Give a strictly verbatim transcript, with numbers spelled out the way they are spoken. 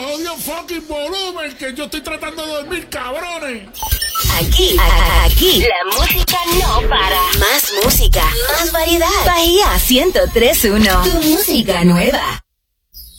jodido fucking volumen, que yo estoy tratando de dormir, cabrones. Aquí, a- aquí, la música no para. Más música, más variedad. Bahía ciento tres punto uno, tu música nueva.